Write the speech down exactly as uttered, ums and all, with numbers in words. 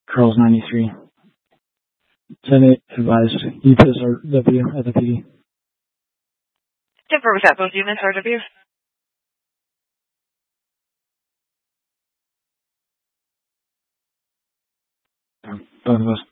Charles ninety-three. ten eight advised U P S R W at the P D. Denver, was that both units, R W? Both of us.